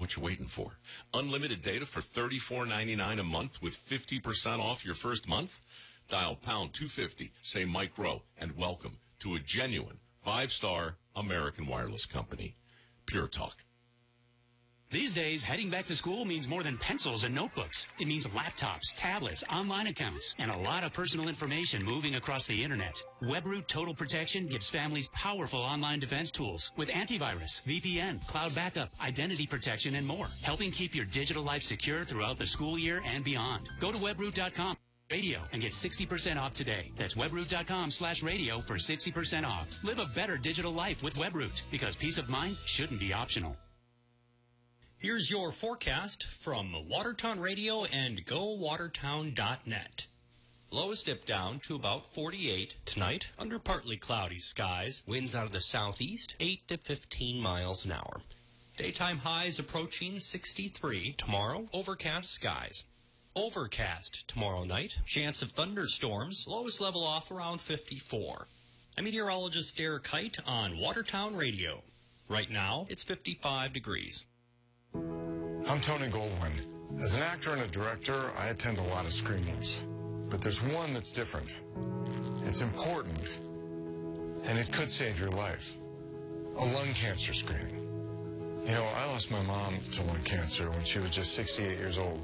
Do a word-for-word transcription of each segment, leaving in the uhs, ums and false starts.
what you waiting for? Unlimited data for thirty-four ninety-nine a month with fifty percent off your first month? Dial pound two fifty, say Mike Rowe, and welcome to a genuine five-star American wireless company. Pure Talk. These days, heading back to school means more than pencils and notebooks. It means laptops, tablets, online accounts, and a lot of personal information moving across the internet. WebRoot Total Protection gives families powerful online defense tools with antivirus, V P N, cloud backup, identity protection, and more, helping keep your digital life secure throughout the school year and beyond. Go to webroot dot com. Radio and get sixty percent off today. That's webroot dot com slash radio for sixty percent off. Live a better digital life with WebRoot, because peace of mind shouldn't be optional. Here's your forecast from Watertown Radio and go watertown dot net. Lows dip down to about forty-eight tonight under partly cloudy skies. Winds out of the southeast, eight to fifteen miles an hour. Daytime highs approaching sixty-three. Tomorrow, overcast skies. Overcast tomorrow night. Chance of thunderstorms. Lows level off around fifty-four. I'm meteorologist Derek Kite on Watertown Radio. Right now, it's fifty-five degrees. I'm Tony Goldwyn. As an actor and a director, I attend a lot of screenings. But there's one that's different. It's important, and it could save your life. A lung cancer screening. You know, I lost my mom to lung cancer when she was just sixty-eight years old.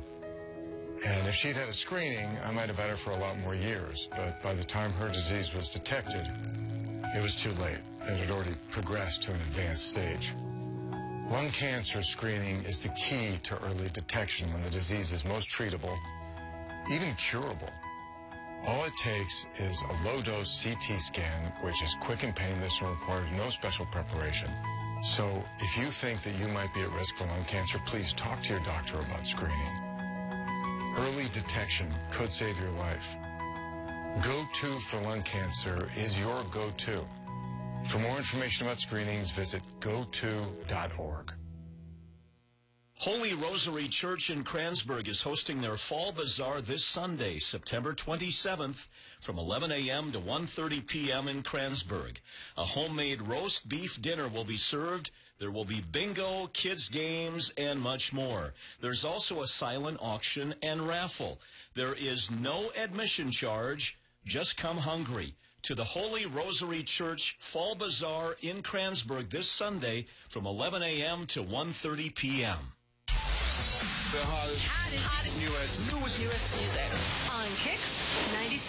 And if she'd had a screening, I might have had her for a lot more years. But by the time her disease was detected, it was too late. It had already progressed to an advanced stage. Lung cancer screening is the key to early detection when the disease is most treatable, even curable. All it takes is a low-dose C T scan, which is quick and painless and requires no special preparation. So if you think that you might be at risk for lung cancer, please talk to your doctor about screening. Early detection could save your life. Go-To for lung cancer is your go-to. For more information about screenings, visit go to dot org. Holy Rosary Church in Kranzberg is hosting their Fall Bazaar this Sunday, September twenty-seventh, from eleven a m to one thirty p m in Kranzberg. A homemade roast beef dinner will be served. There will be bingo, kids' games, and much more. There's also a silent auction and raffle. There is no admission charge. Just come hungry to the Holy Rosary Church Fall Bazaar in Kranzberg this Sunday from eleven a m to one thirty p m The hottest, hottest, hottest, newest, newest, newest music on Kicks ninety-six.